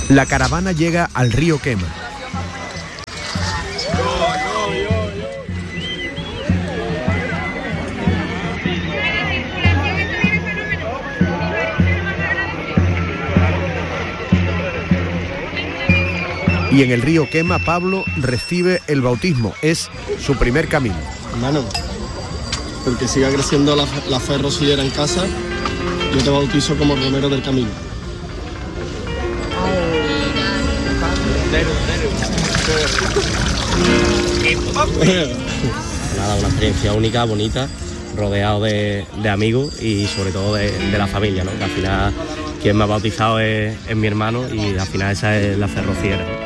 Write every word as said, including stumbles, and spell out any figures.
La caravana llega al río Quema. Y en el río Quema, Pablo recibe el bautismo. Es su primer camino. Hermano, porque siga creciendo la, la fe rosillera en casa, yo te bautizo como romero del camino. Nada, una experiencia única, bonita, rodeado de, de amigos y sobre todo de, de la familia, ¿no? Que al final quien me ha bautizado es, es mi hermano y al final esa es la fe rociera.